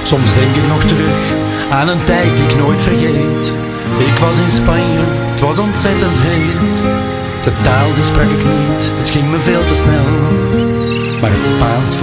Soms denk ik nog terug aan een tijd die ik nooit vergeet. Ik was in Spanje, het was ontzettend heet. De taal die sprak ik niet, het ging me veel te snel. Maar het Spaans